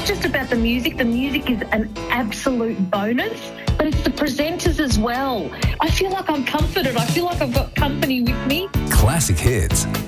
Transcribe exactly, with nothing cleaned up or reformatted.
just about the music. The music is an absolute bonus, but it's the presenters as well. I feel like I'm comforted. I feel like I've got company with me. Classic Hits